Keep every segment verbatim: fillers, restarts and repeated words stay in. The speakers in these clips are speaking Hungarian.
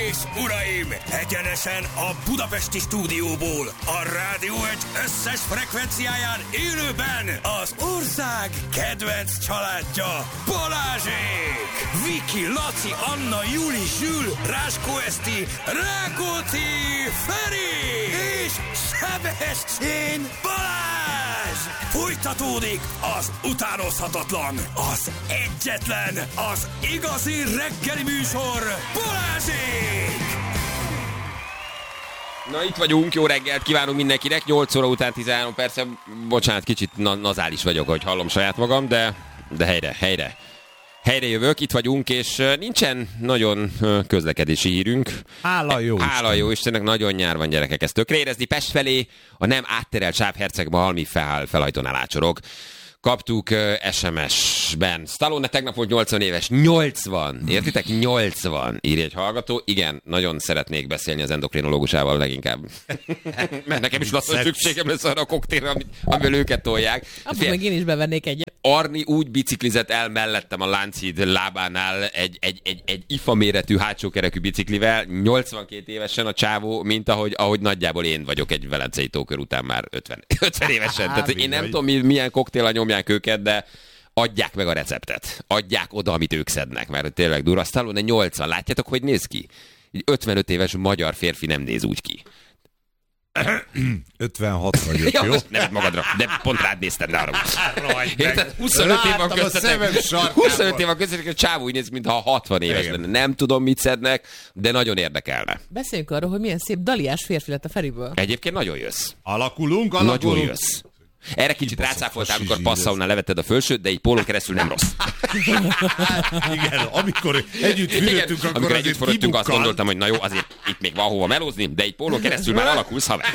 és uraim, egyenesen a budapesti stúdióból, a Rádió egy összes frekvenciáján élőben az ország kedvenc családja, Balázsék! Viki, Laci, Anna, Juli, Zsül, Ráskó Eszti, Rákóczi, Feri és Sebestyén Balázs! Folytatódik az utánozhatatlan, az egyetlen, az igazi reggeli műsor, Balázsék! Na itt vagyunk, jó reggelt kívánunk mindenkinek, nyolc óra után tizenhárom perce, bocsánat, kicsit na- nazális vagyok, ahogy hallom saját magam, de, de helyre, helyre. Helyre jövök, itt vagyunk, és nincsen nagyon közlekedési hírünk. Hála jó Hála jó Istennek, nagyon nyár van, gyerekek, ezt tökre érezni. Pest felé a nem átterelt Sáv-Herceghalmi fel, felajtónál ácsorog. Kaptuk uh, es em es-ben. Stallone tegnap volt nyolcvan éves. nyolcvan! Értitek? nyolcvan! Írja egy hallgató. Igen, nagyon szeretnék beszélni az endokrinológusával leginkább. Mert nekem is lassan szükségem lesz arra a koktélra, amivel őket tolják. Akkor meg én is bevennék egyet. Arni úgy biciklizett el mellettem a Lánchíd lábánál egy, egy, egy, egy ifa méretű hátsó kerekű biciklivel, nyolcvankét évesen a csávó, mint ahogy, ahogy nagyjából én vagyok egy velencei tókör után már ötven, ötven évesen. Tehát én nem tudom, milyen koktéllal nyomják őket, de adják meg a receptet. Adják oda, amit ők szednek, mert tényleg durva. Stallone nyolcvan, látjátok, hogy néz ki? Egy ötvenöt éves magyar férfi nem néz úgy ki. ötvenhat vagyok, ja, jó? Nevet magadra, de pont rád néztem, de arra. Érted? huszonöt év van Láttam a szemem köztetek. sarkában. huszonöt év van köztetek, a csávó úgy néz, mintha hatvan éves Igen. lenne. Nem tudom, mit szednek, de nagyon érdekelne. Beszéljünk arról, hogy milyen szép daliás férfi lett a Feriből. Egyébként nagyon jössz. Alakulunk, alakulunk. Nagyon jössz. Erre kicsit rácáfoltál, amikor fasizsír. passzaunál levetted a fölsőt, de így pólón keresztül nem rossz. Igen, amikor együtt fürödtünk, akkor amikor azért együtt fürödtünk, azt kibukkan. gondoltam, hogy na jó, azért itt még van hova melózni, de így pólón keresztül már alakulsz, haver.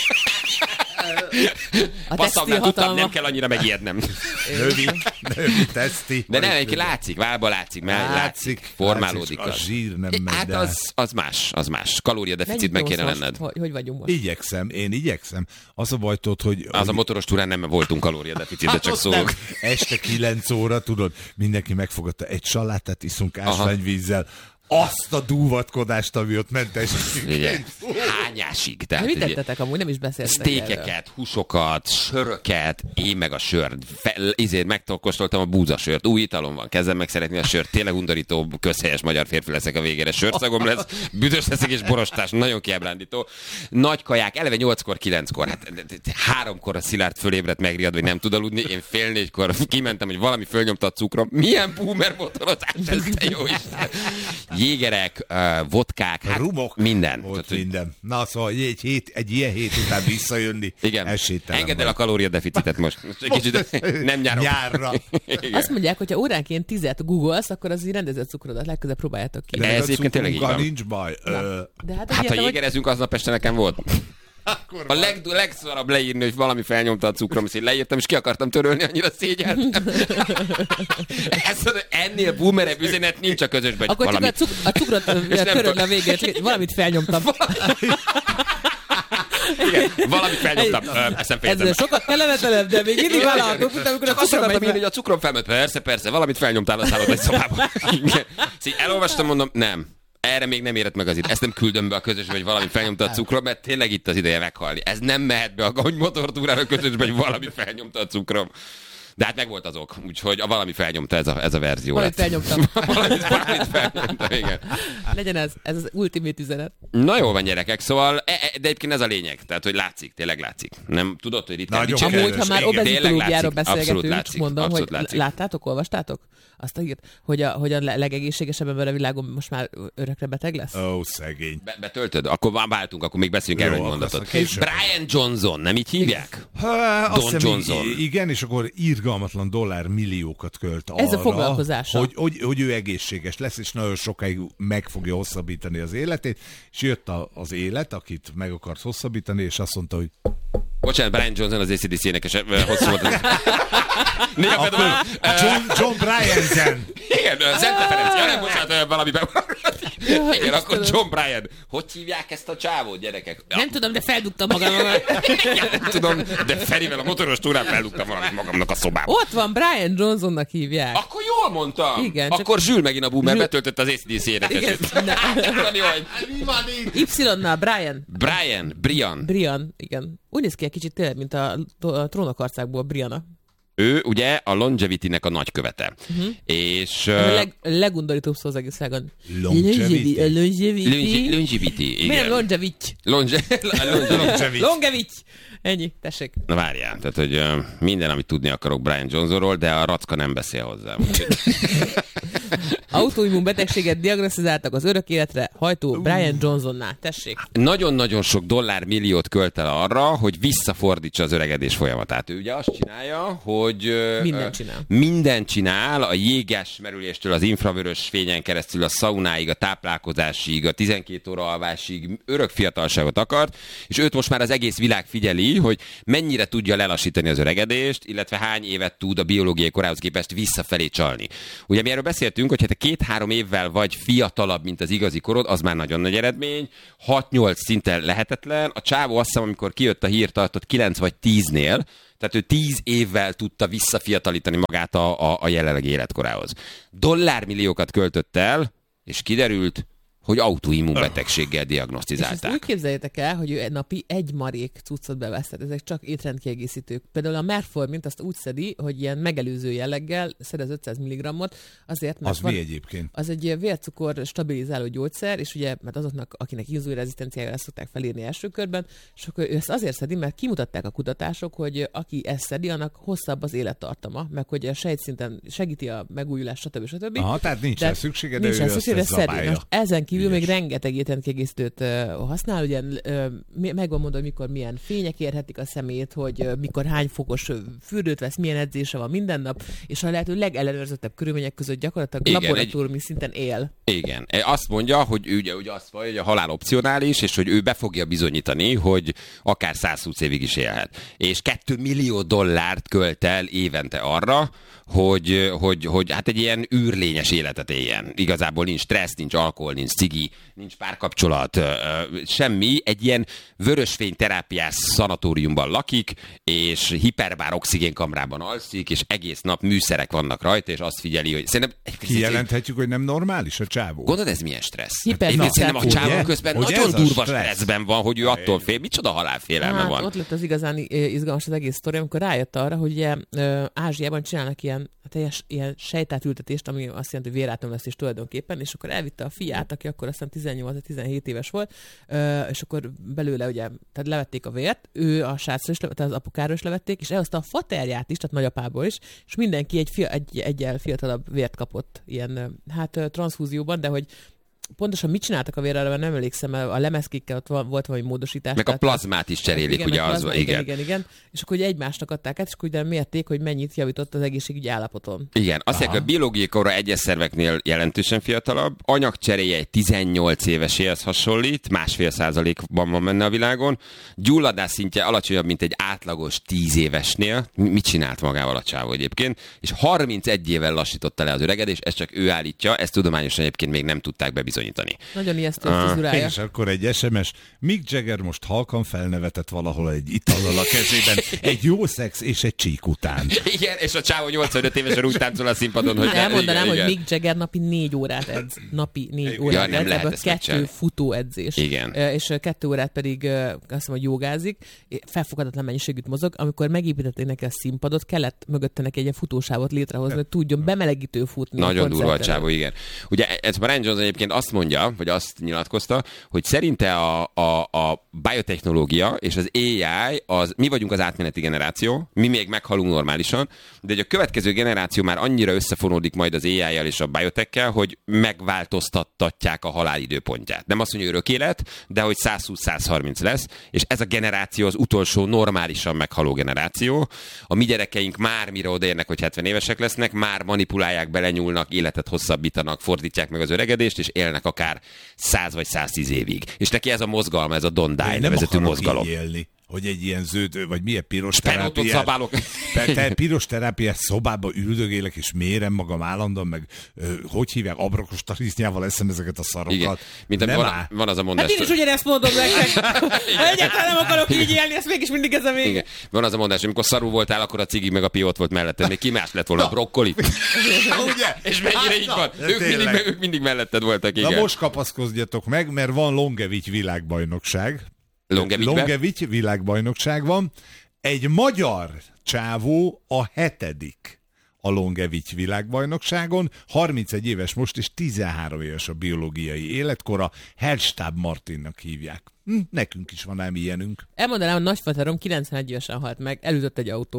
A Passzaunál tudtam, hatalma. nem kell annyira megijednem. Növi, növi, teszti. De nem, egyébként látszik, válba látszik, már látszik, Látszik, formálódik. látszik, a zsír nem megy Hát el. az, az más, az más. Kalóriadeficit meg kéne Mennyit lenned. most? Hogy, hogy vagyunk most? Igyekszem, én igyekszem. Az a baj, tudod, hogy... Az a motoros túrán nem voltunk kalóriadeficit, de Hát csak ott szólok. nem. Este kilenc óra, tudod, mindenki megfogadta, egy salátát iszunk ásványvízzel, azt a dúvatkodást, ami ott ment estig. Igen. Hányásig? De Tehát, mit ugye, tettetek amúgy? Nem is beszéltetek erről. sztékeket, húsokat, söröket, én meg a sört. Fe, izért megkóstoltam a búzasört. Új italom van, kezdem meg szeretni a sört. Tényleg undorító, közhelyes magyar férfi leszek a végére. Sörszagom lesz, büdös leszek és borostás. Nagyon kiábrándító. Nagy kaják, eleve nyolckor, kilenckor. Hát háromkor a Szilárd fölébredt megriadva, hogy nem tud aludni. Én fél négykor kimentem, hogy valami fölnyomta a cukrom. Milyen boomer motorozás ez, te jó Isten. Jégerek, uh, vodkák, hát Rumok. minden. Volt Tehát, minden. Na, szóval egy, hét, egy ilyen hét után visszajönni. igen, esélytelen engedd vagy. el a kalóriadeficitet most. Most egy kicsit nem nyáron. Nyárra. Igen. Azt mondják, hogy ha óránként tizet googolsz, akkor az így rendezett cukrodat legközelebb próbáljátok ki. De ez egyébként tényleg így cukrunkkal van. nincs baj. Ö, De hát, Hát ha hogy jégerezünk, aznap este nekem volt. akkor A leg, legszarabb leírni, hogy valami felnyomta a cukrom, és én leírtam, és ki akartam törölni, annyira szégyeltem. Ez, ennél boomerebb üzenet nincs a közösben, hogy akkor csak valami... a, cuk- a cukrot nem töröd tudom. a végét, valamit felnyomtam. Igen, valamit felnyomtam. Ö, Ezt nem fejezem Ez be. sokat kellemetlenebb, de még mindig vállalhatok, amikor a Csak azt cukrom akartam megy írni, hogy a cukrom felment. Persze, persze, valamit felnyomtál a szállodai szobában. Igen. Szóval elolvastam, mondom, nem. Erre még nem érett meg az idő. Ezt nem küldöm be a közösbe, hogy valami felnyomta a cukrom, mert tényleg itt az ideje meghalni. Ez nem mehet be, hogy motortúrára a közösbe, hogy valami felnyomta a cukrom. De hát meg volt az ok, úgyhogy a valami felnyomta ez a, ez a verzió. Valamit lett. felnyomtam. valamit, valamit felnyomta, igen. Legyen ez, ez az ultimate üzenet. Na jó van, gyerekek, szóval, e, e, de egyébként ez a lényeg, tehát hogy látszik, tényleg látszik. Nem tudod, hogy ritkán Nagyon dicséret. Amúgy, ha már Igen, obezikológiáról tényleg látszik, abszolút beszélgetünk, látszik, mondom, abszolút hogy látszik. láttátok, olvastátok? Azt a hírt, hogy a, hogy a legegészségesebb ember a világon most már örökre beteg lesz? Ó, szegény. Be, betöltöd? Akkor már váltunk, akkor még beszéljünk Jó, erről egy akkor mondatot. aztán később. Brian Johnson, nem így hívják? Ha, azt Don hiszem, Johnson. i- Igen, és akkor irgalmatlan dollár milliókat költ arra, Ez a foglalkozása. Hogy, hogy, hogy ő egészséges lesz, és nagyon sokáig meg fogja hosszabbítani az életét, és jött a, az élet, akit meg akart hosszabbítani, és azt mondta, hogy Bocsánat, Brian Johnson az á cé dé cé énekes, hosszú volt az... Néha Akkor John, John Bryan-zen. Igen, Zente Ferenc. Ja, nem, bocsánat, valami be... Igen, akkor John Bryan. Hogy hívják ezt a csávót, gyerekek? Nem tudom, de feldugtam magam. Igen, nem tudom, de Ferivel a motoros túrán feldugtam valamit magamnak a szobába. Ott van, Brian Johnsonnak hívják. Akkor jól mondtam. Igen, akkor Zsül megint a boomer Zsül... betöltött az á cé dé cé énekesét. Mi van itt? Y-nal, Brian. Brian, Brian. Brian, igen. Úgy néz ki egy kicsit tényleg, mint a, a Trónok arcákból Brianna. Ő ugye a Longevity-nek a nagykövete. Uh-huh. És... Ez a leg, legundorítóbb szó az egész világon. Longevity. Longevity. Longevity, igen. Miért Longevity? Longevity. Longevity. Ennyi, tessék. Na várjál, tehát hogy uh, minden, amit tudni akarok Brian Johnsonról, de a Racka nem beszél hozzá. Autoimmun betegséget diagnosztizáltak az örök életre hajtó Brian Johnsonnál. Tessék. Nagyon-nagyon sok dollármilliót költ el arra, hogy visszafordítsa az öregedés folyamatát. Ő ugye azt csinálja, hogy... Uh, minden csinál. Minden csinál, a jéges merüléstől az infravörös fényen keresztül a szaunáig, a táplálkozásig, a tizenkét óra alvásig örök fiatalságot akart, és őt most már az egész világ figyeli, hogy mennyire tudja lelassítani az öregedést, illetve hány évet tud a biológiai korához képest visszafelé csalni. Ugye mi erről beszéltünk, hogy hát a két-három évvel vagy fiatalabb, mint az igazi korod, az már nagyon nagy eredmény, hat-nyolc szinten lehetetlen. A csávó azt hiszem, amikor kijött a hír, tartott kilenc vagy tíznél, tehát ő tíz évvel tudta visszafiatalítani magát a, a, a jelenlegi életkorához. Dollármilliókat költött el, és kiderült, hogy autoimmunbetegséggel diagnosztizálták. És ezt úgy képzeljétek el, hogy ő napi egy marék cuccot beveszett. Ezek csak étrendkiegészítők. Például a Merformint azt úgy szedi, hogy ilyen megelőző jelleggel szed az ötszáz milligrammot, azért, mert az van, mi egyébként? Az egy vércukor stabilizáló gyógyszer, és ugye, mert azoknak, akinek inzulinrezisztenciája, ezt szokták felírni első körben, és akkor ő ezt azért szedi, mert kimutatták a kutatások, hogy aki ezt szedi, annak hosszabb az élettartama, meg hogy a sejtszinten segíti a megújulást, stb. stb. Aha, tehát nincs rá szüksége, de nincs ő szüksége, ezt zabálja. Ezen kívül még rengeteg étrendkiegészítőt uh, használ, ugye uh, megvan mondva, hogy mikor milyen fények érhetik a szemét, hogy uh, mikor hány fokos uh, fürdőt vesz, milyen edzése van minden nap, és a lehető legellenőrzöttebb körülmények között gyakorlatilag igen, laboratóriumi egy... szinten él. Igen. Azt mondja, hogy ő ugye, ugye azt mondja, hogy a halál opcionális, és hogy ő be fogja bizonyítani, hogy akár százhúsz évig is élhet. És két millió dollárt költ el évente arra, hogy, hogy, hogy hát egy ilyen űrlényes életet éljen. Igazából nincs stressz, nincs alkohol, nincs cigi, nincs párkapcsolat, semmi. Egy ilyen vörösfényterápiás szanatóriumban lakik, és hiperbár oxigénkamrában alszik, és egész nap műszerek vannak rajta, és azt figyeli, hogy szerintem... Kijelenthetjük, hogy nem normális a csávó. Gondolod, ez milyen stressz? Én szerintem a csávó ugye? közben Ugye nagyon durva stressz? stresszben van, hogy ő attól fél. Micsoda halálfélelme hát, van. Ott lett az igazán izgalmas az egész sztori, amikor rájött arra, hogy ugye Ázsiában csinálnak ilyen teljes ilyen sejtátültetést, ami azt jelenti, hogy vérátomlesztés tulajdonképpen, és akkor elvitte a fiát, aki akkor azt hiszem tizennyolc-tizenhét éves volt, és akkor belőle ugye, tehát levették a vért, ő a srácról is, tehát az apukáról is levették, és elhozta a faterját is, tehát nagyapából is, és mindenki egy, fia, egy egyel fiatalabb vért kapott ilyen, hát transzfúzióban, de hogy pontosan mit csináltak a vérrel, mert nem emlékszem, a lemezkékkel ott volt valami módosítás. Meg a plazmát is cserélik, igen, ugye az plazma, van, igen. igen. Igen, igen, és akkor ugye egymásnak adták át, és akkor ugye mérték, hogy mennyit javított az egészségügyi állapoton. Igen, azt mondják, hogy a biológiai kora egyes szerveknél jelentősen fiatalabb, anyagcseréje egy tizennyolc éveséhez hasonlít, másfél százalékban van menne a világon, gyulladás szintje alacsonyabb, mint egy átlagos tíz évesnél. Mit csinált magával a csávó egyébként? És harmincegy évvel lassította le az öregedést, ezt csak ő állítja, ezt tudományosan egyébként még nem tudták bebizonyítani. Nagyon ijesztő a frizurája. És akkor egy es em es. Mick Jagger most halkan felnevetett valahol egy itallal a kezében. Egy jó szex és egy csík után. Igen, és a csávó nyolcvanöt évesen úgy táncol a színpadon, hogy... Elmondanám, igen, hogy igen. Mick Jagger napi négy órát edz. Napi négy Ja, órát nem edz, lehet ebből ezt kettő megcsinálni. futóedzés. Igen. És kettő órát pedig azt hiszem, hogy jogázik. Felfogadatlan mennyiségűt mozog. Amikor megépítették neki a színpadot, kellett mögötte neki egy ilyen futósávot létrehozni, hogy tudjon bemelegítő futni. Nagyon durva a csávó, igen. Ugye ez Brian Johnson egyébként azt mondja, vagy azt nyilatkozta, hogy szerinte a, a, a biotechnológia és az á i, az, mi vagyunk az átmeneti generáció, mi még meghalunk normálisan, de hogy a következő generáció már annyira összefonódik majd az á i-jel és a biotech-kel, hogy megváltoztatják a halálidőpontját. Nem azt mondja, hogy örök élet, de hogy százhúsz-százharminc lesz, és ez a generáció az utolsó normálisan meghaló generáció. A mi gyerekeink már mire odaérnek, hogy hetven évesek lesznek, már manipulálják, belenyúlnak, életet hosszabbítanak, fordítják meg az öregedést, és élnek akár száz vagy száztíz évig. És neki ez a mozgalma, ez a Don't Die nevezetű mozgalom. Élni, hogy egy ilyen zöld, vagy milyen piros Spenótot terápiás, szabálok. te piros terápiás szobába üldögélek, és mérem magam állandóan, meg ö, hogy hívják, abrokos tarisznyával eszem ezeket a szarokat. Igen. Mint van, van az a mondás. Hát én is ugyanezt mondom nektek. Egyáltalán nem akarok így élni, ezt mégis mindig ez a vége. Igen. Van az a mondás, amikor szarul voltál, akkor a cigi meg a piót volt melletted. Még ki más lett volna, a brokkoli? Ugye? És mennyire így van? Ők mindig, ők mindig melletted voltak, igen. Na most kapaszkodjatok meg, mert van Longevics világbajnokság. Longevicsbe? Longevics világbajnokság van. Egy magyar csávó a hetedik a Longevics világbajnokságon. harmincegy éves most, és tizenhárom éves a biológiai életkora. Hellstab Martinnak hívják. Hm, nekünk is van ám ilyenünk. Elmondanám, hogy nagyfaterom kilencvenegy évesen halt meg, elütött egy autó.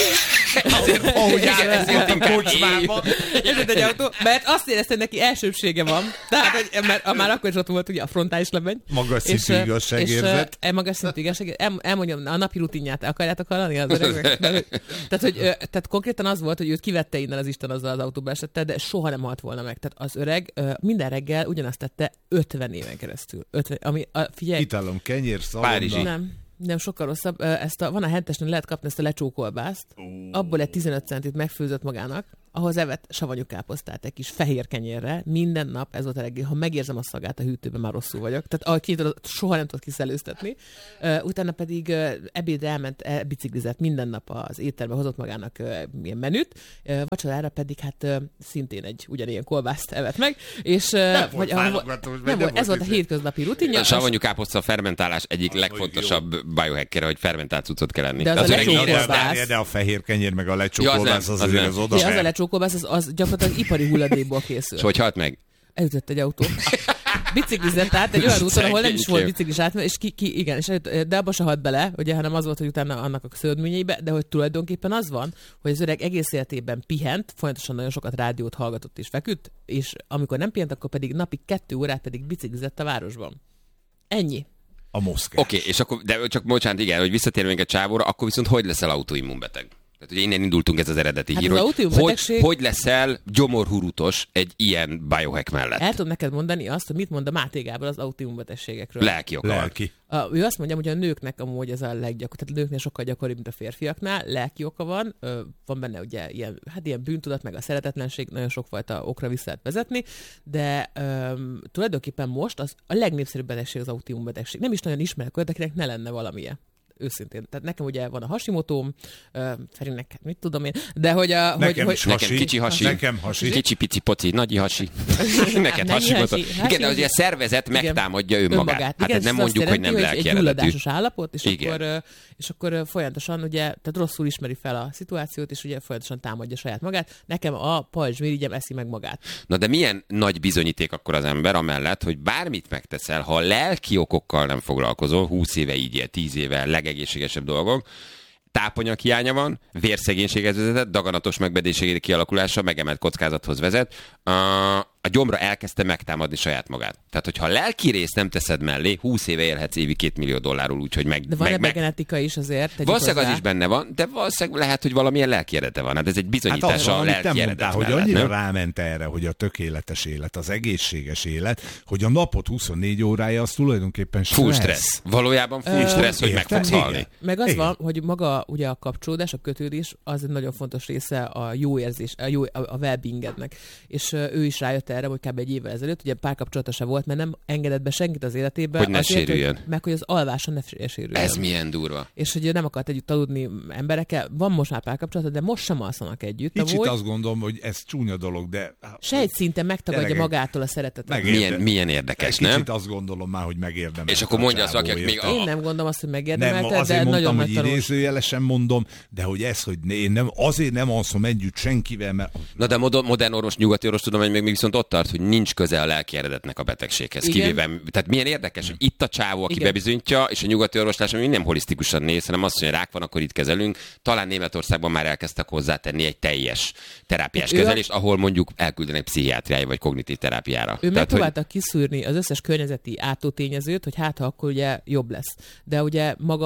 Ahogy áll a kocsmában. Elütött egy autó, mert azt érezte, hogy neki elsőbsége van. Tehát, hogy, mert már akkor is ott volt ugye a frontális lebeny. Magas szintű igazságérzet. És magas szintű igazságérzet. El, elmondjam, a napi rutinját akarjátok hallani az öregnek? Tehát, hogy, tehát konkrétan az volt, hogy őt kivette innen az Isten, azzal az autóba esette, de soha nem halt volna meg. Tehát az öreg minden reggel ugyanazt tette ötven éven keresztül. ötven, ami, a, figyelj, Italom, kenyér, szalonna. Nem. Nem, sokkal rosszabb. Ezt a, van a hentesnél, lehet kapni ezt a lecsókolbászt. Uh. Abból egy tizenöt centit megfőzött magának, ahhoz evett savanyú káposztát egy kis fehér kenyérre. Minden nap ez volt a reggel. Ha megérzem a szagát a hűtőben, már rosszul vagyok. Tehát ahogy kitudod, soha nem tudod kiszelőztetni. Uh, utána pedig uh, ebédre elment, uh, biciklizett minden nap az étterbe, hozott magának uh, milyen menüt. Uh, vacsorára pedig hát uh, szintén egy ugyanilyen kolbászt evett meg. És, uh, nem vagy, volt nem nem volt, ez volt a hétköznapi rutinja. A savanyú káposzta fermentálás egyik ah, legfontosabb biohacker, hogy fermentált cuccot kell lenni. De az, az a lecsókolbász. De a fehér kenyér meg a lecsókolbász az, az, az, az oda. Ja, az a lecsókolbász, az, az gyakorlatilag ipari hulladékból készül. És hogy halt meg? Elütött egy autó. Biciklizett át egy olyan úton, ahol nem is volt biciklis átmenet, és ki, ki igen, és elütött, de abba se halt bele, ugye, hanem az volt, hogy utána annak a szöldműnyeibe, de hogy tulajdonképpen az van, hogy az öreg egész életében pihent, folyamatosan nagyon sokat rádiót hallgatott és feküdt, és amikor nem pihent, akkor pedig napi kettő órát pedig biciklizett a városban. Ennyi. A Moszkva. Oké, okay, és akkor, de csak bocsánat, igen, hogy visszatérünk egy csávóra, akkor viszont hogy leszel autoimmunbeteg? Tehát ugye innen indultunk, ez az eredeti hát hír, az hogy, hogy hogy leszel gyomorhurutos egy ilyen biohack mellett? El tudom neked mondani azt, hogy mit mond a Máté Gábor az autoimmunbetegségekről. Lelki oka. Lelki. A, ő azt mondja, hogy a nőknek amúgy ez a leggyakoribb, tehát a nőknél sokkal gyakoribb, mint a férfiaknál, lelki oka van, ö, van benne ugye ilyen, hát ilyen bűntudat, meg a szeretetlenség, nagyon sokfajta okra vissza lehet vezetni, de ö, tulajdonképpen most az a legnépszerűbb betegség az autoimmunbetegség. Nem is nagyon ismerek olyat, akinek ne lenne valamilyen. Őszintén. Tehát nekem ugye van a Hashimotóm, uh, Ferinek, mit tudom én, de hogy a... Nekem hogy, is hogy... hasi. Nekem kicsi hasi. Nekem hasi. Kicsi pici poci, nagyi hasi. Neked Hashimoto. Igen, de azért a szervezet igen, megtámadja önmagát. önmagát. Hát igen, nem mondjuk, hogy nem lelki egy eredetű. gyulladásos állapot, és igen. akkor, és akkor folyamatosan ugye, tehát rosszul ismeri fel a szituációt, és ugye folyamatosan támadja saját magát. Nekem a pajzsmirigyem eszi meg magát. Na de milyen nagy bizonyíték akkor az ember amellett, hogy bármit megteszel, ha lelki okokkal nem foglalkozol, húsz éve így él, tíz éve legegészségesebb dolgok, tápanyag hiánya van, vérszegénységhez vezetett, daganatos megbedésségé kialakulása megemelt kockázathoz vezet. A gyomra elkezdte megtámadni saját magát. Tehát, hogyha a lelki részt nem teszed mellé, húsz éve élhetsz évi két millió dollárul, úgyhogy meg... De van meg, ebben genetika is azért? Valószínűleg az is benne van, de valószínűleg lehet, hogy valamilyen lelki eredete van. Hát ez egy bizonyítás hát a lelki eredet hogy mellett, annyira nem? ráment erre, hogy a tökéletes élet, az egészséges élet, hogy a napot huszonnégy órája az tulajdonképpen stressz. Full stressz. Valójában full Ö, stressz, hogy meg fogsz halni. Meg az igen. van, hogy maga ugye a kapcsolódás, a kötődés, az egy nagyon fontos része a jó érzés, a, jó, a well-beingednek. És uh, ő is rájött erre, hogy kb. Egy évvel ezelőtt, ugye párkapcsolata se volt, mert nem engedett be senkit az életébe. Hogy ne azért, sérüljön. Hogy, meg hogy az alvása ne sérüljön. Ez milyen durva. És hogy nem akart együtt aludni emberekkel. Van most már párkapcsolata, de most sem alszanak együtt. Kicsit amúgy, azt gondolom, hogy ez csúnya dolog, de... sejtszinten megtagadja Gyerekek, magától a szeretetet. Milyen, milyen érdekes, kicsit nem? Kicsit azt gondolom már, hogy megérdemel. És akkor mondja azt, akik még... Én nem gondolom azt, hogy Nem, megérdemelte, azért de mondtam, nagyon hogy nagy tanulás. idézőjelesen mondom, de hogy ez, hogy én nem, azért nem alszom együtt senkivel, mert... Na de modern, modern orvos, nyugati orvos tudomány még viszont ott tart, hogy nincs köze a lelki eredetnek a betegséghez. Kivéve, tehát milyen érdekes, hogy itt a csávó, aki igen. bebizonyítja, és a nyugati orvoslás, ami nem holisztikusan néz, hanem azt mondja, rák van, akkor itt kezelünk. Talán Németországban már elkezdtek hozzátenni egy teljes terápiás ő kezelést, a... ahol mondjuk elküldenek pszichiátriája vagy kognitív terápiára. Ő Tehát, megpróbálta hogy... kiszűrni az összes környezeti átótényezőt, hogy hát ha akkor ugye jobb lesz. De ugye maga,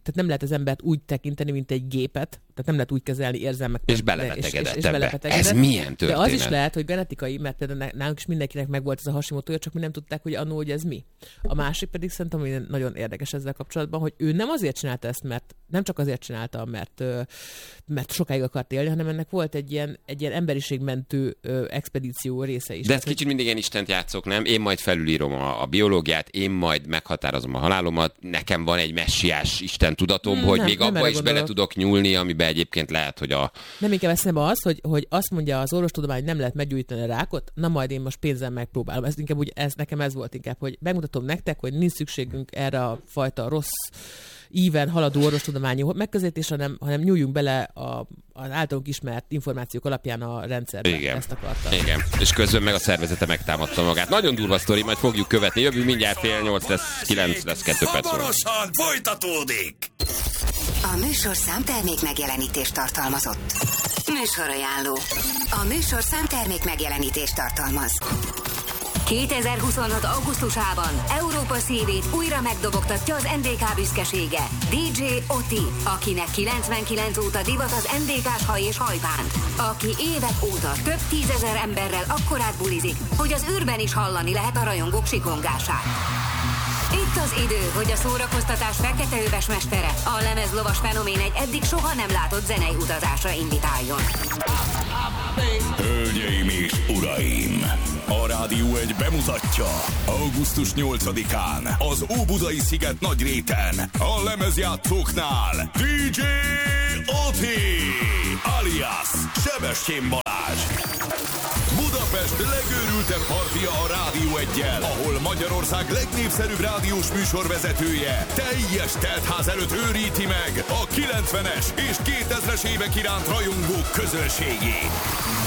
tehát nem lehet az embert úgy tekinteni, mint egy gépet, tehát nem lehet úgy kezelni érzelmek. És belebetegedett és, és, és ebbe. belebetegedett. Ez milyen történet? De az is lehet, hogy genetikai, mert például nálunk is mindenkinek megvolt ez a Hashimoto-ja, csak mi nem tudták, hogy annó, hogy ez mi. A másik pedig szerintem, hogy nagyon érdekes ezzel kapcsolatban, hogy ő nem azért csinálta ezt, mert nem csak azért csinálta, mert, mert sokáig akart élni, hanem ennek volt egy ilyen, egy ilyen emberiségmentő expedíció része is. De ez kicsit mindig ilyen Istent játszok, nem? Én majd felülírom a, a biológiát, én majd meghatározom a halálomat, nekem van egy messiás Isten tudatom, mm, hogy nem, még nem abba is gondolok. bele tudok nyúlni, amiben egyébként lehet, hogy a... Nem inkább eszembe az, hogy, hogy azt mondja az orvostudomány, hogy nem lehet meggyógyítani a rákot, na majd én most pénzzel megpróbálom. Ez inkább úgy, ez nekem ez volt inkább, hogy megmutatom nektek, hogy nincs szükségünk erre a fajta rossz íven haladó orvostudományi megközelítésre, hanem, hanem nyúljunk bele a, az általunk ismert információk alapján a rendszerbe. Igen. Ezt akarta. Igen. És közben meg a szervezete megtámadta magát. Nagyon durva sztori, majd fogjuk követni. Jövő mindjárt fél nyolc lesz, kilenc lesz, kettő perc. Hamarosan folytatódik! A műsorszám termék megjelenítést tartalmazott. Műsorajánló. A műsorszám termék megjelenítést tartalmaz. kétezer-huszonhat. augusztusában Európa szívét újra megdobogtatja az en dé ká büszkesége, dé dzsé Oti, akinek kilencvenkilenc óta divat az en dé ká-s haj és hajbánt, aki évek óta több tízezer emberrel akkorát bulizik, hogy az űrben is hallani lehet a rajongók sikongását. Itt az idő, hogy a szórakoztatás feketeöves mestere, a lemezlovas fenomén egy eddig soha nem látott zenei utazásra invitáljon. Hölgyeim és uraim! A Rádió egy bemutatja augusztus nyolcadikán az Óbudai sziget Nagyréten a lemezjátszóknál dé dzsé Oti alias Sebestyén Balázs. Budapest legőrültebb partia a Rádió eggyel, ahol Magyarország legnépszerűbb rádiós műsorvezetője teljes teltház előtt őríti meg a kilencvenes és kétezres évek iránt rajongók közönségét.